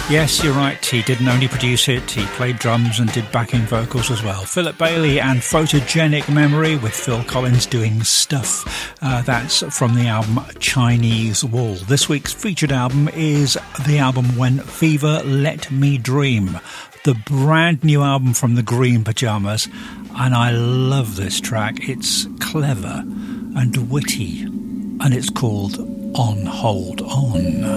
Yes, you're right. He didn't only produce it, he played drums and did backing vocals as well. Philip Bailey and Photogenic Memory with Phil Collins doing Stuff. That's from the album Chinese Wall. This week's featured album is the album When Fever Let Me Dream, the brand new album from the Green Pajamas. And I love this track. It's clever and witty, and it's called On Hold On.